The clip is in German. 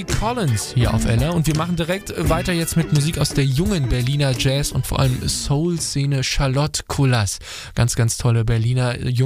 Judy Collins hier auf Ella und wir machen direkt weiter jetzt mit Musik aus der jungen Berliner Jazz- und vor allem Soul-Szene. Charlotte Kulas, ganz, ganz tolle Berliner junge